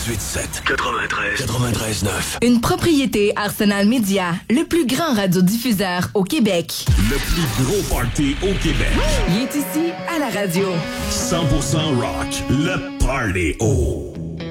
98.7, 93.9. Une propriété Arsenal Media, le plus grand radiodiffuseur au Québec. Le plus gros party au Québec. Il est ici à la radio. 100% rock, le Party O.